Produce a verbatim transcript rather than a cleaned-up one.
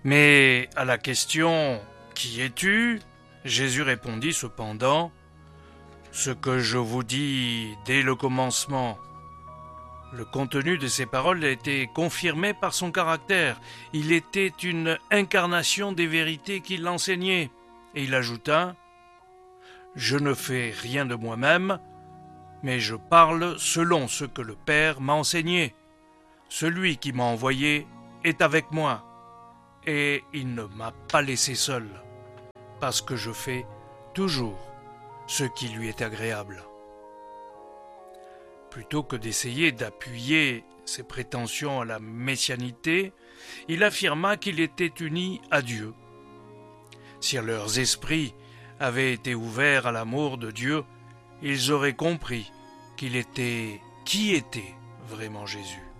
Mais à la question « Qui es-tu » Jésus répondit cependant « Ce que je vous dis dès le commencement ». Le contenu de ces paroles a été confirmé par son caractère. Il était une incarnation des vérités qu'il enseignait. Et il ajouta « Je ne fais rien de moi-même, mais je parle selon ce que le Père m'a enseigné. Celui qui m'a envoyé est avec moi, et il ne m'a pas laissé seul, parce que je fais toujours ce qui lui est agréable. » Plutôt que d'essayer d'appuyer ses prétentions à la messianité, il affirma qu'il était uni à Dieu. Si leurs esprits avaient été ouverts à l'amour de Dieu, ils auraient compris qu'il était qui était vraiment Jésus.